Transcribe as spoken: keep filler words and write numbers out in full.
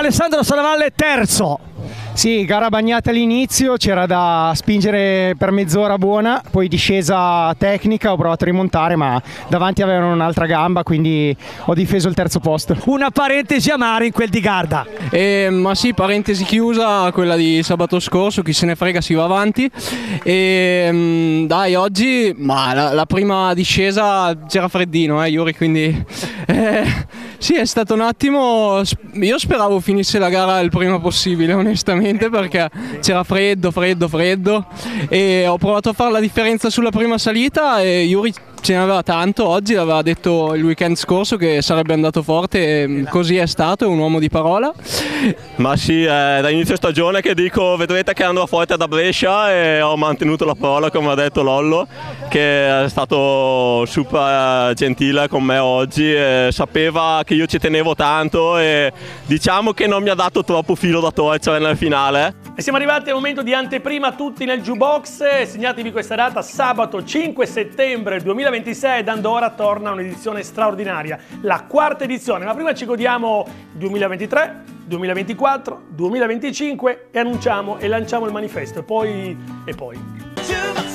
Alessandro Sanavalle terzo. Sì, gara bagnata all'inizio, c'era da spingere per mezz'ora buona, poi discesa tecnica, ho provato a rimontare ma davanti avevano un'altra gamba, quindi ho difeso il terzo posto. Una parentesi amara in quel di Garda. Eh, ma sì, parentesi chiusa, quella di sabato scorso, chi se ne frega si va avanti. E mh, dai, oggi ma la, la prima discesa c'era freddino, eh Yuri, quindi eh, sì, è stato un attimo, io speravo finisse la gara il prima possibile onestamente, perché c'era freddo, freddo, freddo e ho provato a fare la differenza sulla prima salita e Yuri ce ne aveva tanto, oggi l'aveva detto il weekend scorso che sarebbe andato forte e così è stato, è un uomo di parola. Ma sì, è da inizio stagione che dico vedrete che andrò forte da Brescia e ho mantenuto la parola come ha detto Lollo, che è stato super gentile con me oggi e sapeva che io ci tenevo tanto e diciamo che non mi ha dato troppo filo da torcere nel finale. E siamo arrivati al momento di anteprima tutti nel jukebox. Segnatevi questa data, sabato cinque settembre duemilaventisei, ad Andorra torna un'edizione straordinaria, la quarta edizione, ma prima ci godiamo duemilaventitré, duemilaventiquattro, duemilaventicinque e annunciamo e lanciamo il manifesto e poi, e poi